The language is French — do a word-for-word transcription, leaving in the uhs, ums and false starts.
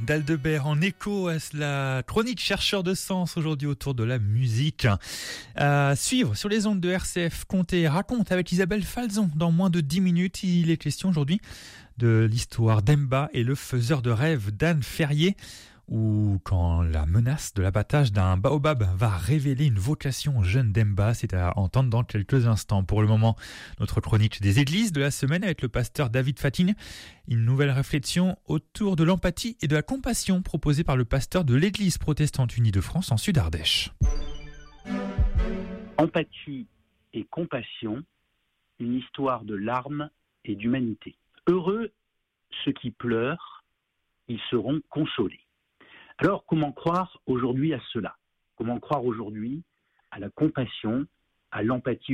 D'Aldebert en écho à la chronique chercheur de sens aujourd'hui autour de la musique. À suivre sur les ondes de R C F, Conter raconte avec Isabelle Falzon dans moins de dix minutes. Il est question aujourd'hui de l'histoire d'Emba et le faiseur de rêves d'Anne Ferrier, ou quand la menace de l'abattage d'un baobab va révéler une vocation jeune d'Emba. C'est à entendre dans quelques instants. Pour le moment, notre chronique des églises de la semaine avec le pasteur David Fatine. Une nouvelle réflexion autour de l'empathie et de la compassion proposée par le pasteur de l'Église protestante unie de France en Sud-Ardèche. Empathie et compassion, une histoire de larmes et d'humanité. Heureux ceux qui pleurent, ils seront consolés. Alors, comment croire aujourd'hui à cela ? Comment croire aujourd'hui à la compassion, à l'empathie humaine ?